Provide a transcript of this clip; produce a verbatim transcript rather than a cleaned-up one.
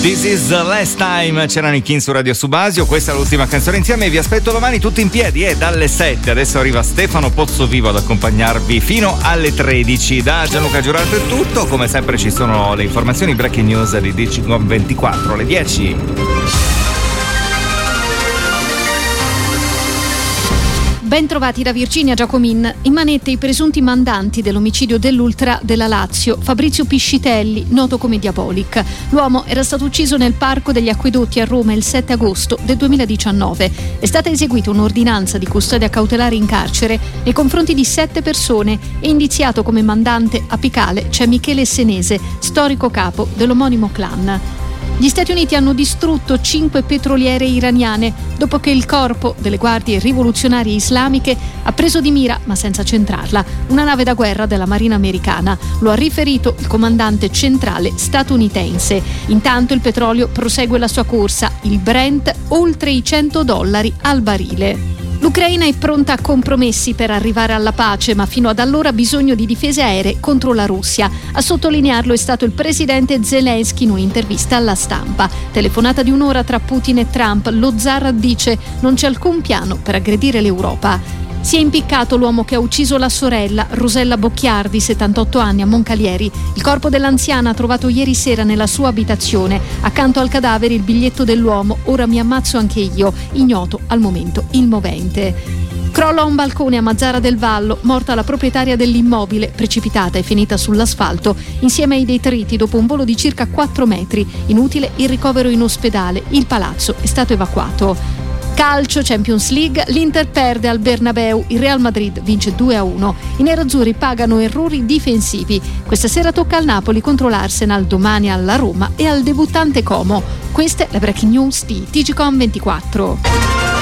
This is the last time, c'erano i King su Radio Subasio, questa è l'ultima canzone insieme e vi aspetto domani tutti in piedi e dalle sette. Adesso arriva Stefano Pozzovivo ad accompagnarvi fino alle tredici. Da Gianluca Giurato è tutto, come sempre ci sono le informazioni breaking news di Digicom ventiquattro alle dieci. Ben trovati da Virginia Giacomin. In manette i presunti mandanti dell'omicidio dell'Ultra della Lazio, Fabrizio Piscitelli, noto come Diabolic. L'uomo era stato ucciso nel Parco degli Acquedotti a Roma il sette agosto del duemiladiciannove. È stata eseguita un'ordinanza di custodia cautelare in carcere nei confronti di sette persone e indiziato come mandante apicale c'è Michele Senese, storico capo dell'omonimo clan. Gli Stati Uniti hanno distrutto cinque petroliere iraniane dopo che il corpo delle guardie rivoluzionarie islamiche ha preso di mira, ma senza centrarla, una nave da guerra della Marina americana. Lo ha riferito il comandante centrale statunitense. Intanto il petrolio prosegue la sua corsa, il Brent oltre i cento dollari al barile. L'Ucraina è pronta a compromessi per arrivare alla pace, ma fino ad allora ha bisogno di difese aeree contro la Russia. A sottolinearlo è stato il presidente Zelensky in un'intervista alla stampa. Telefonata di un'ora tra Putin e Trump, lo zar dice non c'è alcun piano per aggredire l'Europa. Si è impiccato l'uomo che ha ucciso la sorella, Rosella Bocchiardi, settantotto anni, a Moncalieri. Il corpo dell'anziana trovato ieri sera nella sua abitazione. Accanto al cadavere il biglietto dell'uomo, ora mi ammazzo anche io, ignoto al momento il movente. Crolla un balcone a Mazzara del Vallo, morta la proprietaria dell'immobile, precipitata e finita sull'asfalto, insieme ai detriti dopo un volo di circa quattro metri. Inutile il ricovero in ospedale, il palazzo è stato evacuato. Calcio, Champions League, l'Inter perde al Bernabeu, il Real Madrid vince due a uno. I nerazzurri pagano errori difensivi. Questa sera tocca al Napoli contro l'Arsenal, domani alla Roma e al debuttante Como. Queste le breaking news di Digicom ventiquattro.